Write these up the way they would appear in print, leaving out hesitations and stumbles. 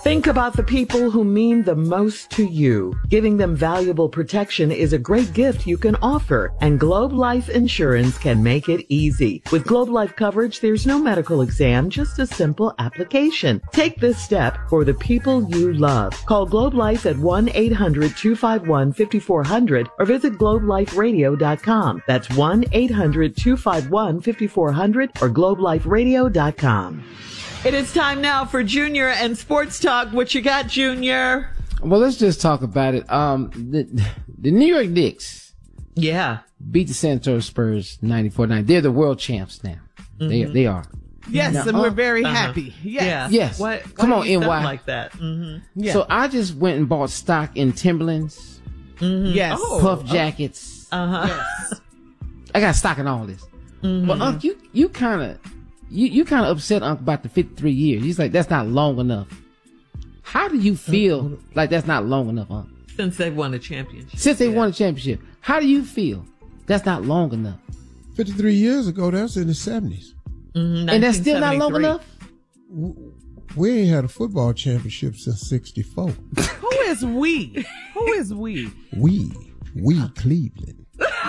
Think about the people who mean the most to you. Giving them valuable protection is a great gift you can offer, and Globe Life Insurance can make it easy. With Globe Life coverage, there's no medical exam, just a simple application. Take this step for the people you love. Call Globe Life at 1-800-251-5400 or visit globeliferadio.com. That's 1-800-251-5400 or globeliferadio.com. It is time now for Junior and Sports Talk. What you got, Junior? Well, let's just talk about it. The New York Knicks, beat the San Antonio Spurs 94-9. They're the world champs now. Mm-hmm. They are. Yes, now, and we're very happy. Yes. Yes. Why Come on, NY. Like that. Mm-hmm. Yeah. So I just went and bought stock in Timberlands. Mm-hmm. Yes. Puff jackets. Yes. I got stock in all this. Mm-hmm. But Unc, you kind of upset, Unc, about the 53 years. He's like, that's not long enough. How do you feel like that's not long enough, Unc? Since they won a championship. Won a championship. How do you feel that's not long enough? 53 years ago, that's in the 70s. Mm-hmm, and that's still not long enough? We ain't had a football championship since 64. Who is we? Who is we? We Cleveland.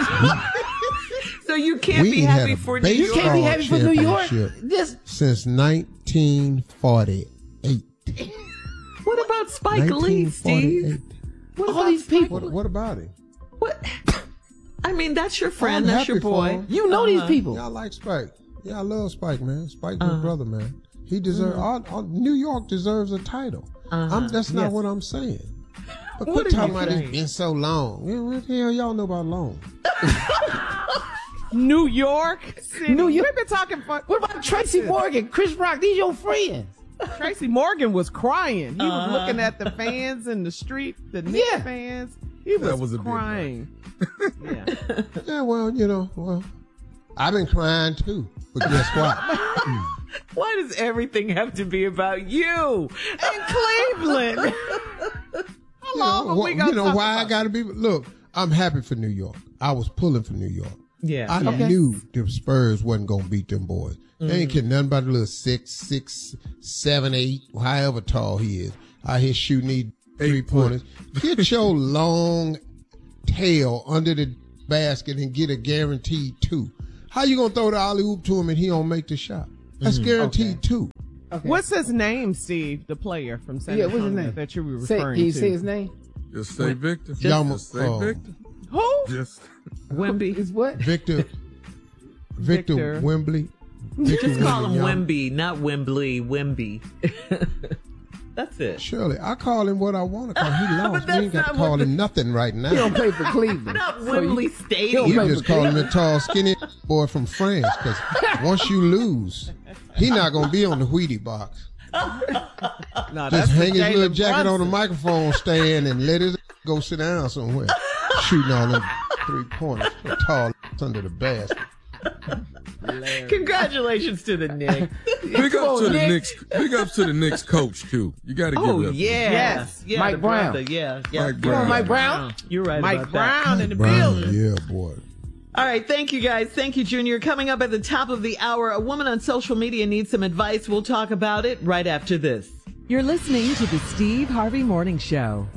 So you can't be happy for New York? You can't be happy for New York? Since 1948. What about Spike Lee, Steve? What all these people? What about him? What? I mean, that's your friend. That's your boy. You know these people. Yeah, I like Spike. Yeah, I love Spike, man. Spike's my brother, man. He deserves. New York deserves a title. That's not what I'm saying. But quit talking about it's been so long. What the hell y'all know about long? New York City. New York. We've been talking for. What about Tracy Morgan, Chris Rock? These your friends. Tracy Morgan was crying. He was looking at the fans in the street, the Knicks fans. He was crying. Yeah, well, I've been crying too. But guess what? Why does everything have to be about you in Cleveland? How long are we going to talk why about? I got to be? Look, I'm happy for New York. I was pulling for New York. Yeah. I knew the Spurs wasn't going to beat them boys. They ain't getting nothing about a little 6, 7, 8, however tall he is. Out here shooting these 3-pointers. Get your long tail under the basket and get a guaranteed 2. How you going to throw the alley-oop to him and he don't make the shot? That's guaranteed 2. Okay. What's his name, Steve, the player from San Antonio what's his name? that you were referring Can you to? say his name? Just say Victor. Just say Victor. Who? Just Wemby. Is what? Victor Wembley. Just call him Wemby, not Wembley. Wemby. That's it. Shirley, I call him what I want to call him. He lost. We ain't got to call him nothing right now. He don't play for Cleveland. Not Wembley Stadium. You just call him a tall, skinny boy from France. Because once you lose, he not going to be on the Wheatie box. Just hang his little jacket on the microphone stand and let his go sit down somewhere. Shooting all them 3-pointers. So tall under the basket. Congratulations to the Knicks. Big up to the Knicks. Big up to the Knicks coach too. You got to give it up. Yes. Yeah, Mike Brown. Mike Brown. Mike Brown. You're right. Mike about Brown that. in the building. Yeah, boy. All right, thank you guys. Thank you, Junior. Coming up at the top of the hour, a woman on social media needs some advice. We'll talk about it right after this. You're listening to the Steve Harvey Morning Show.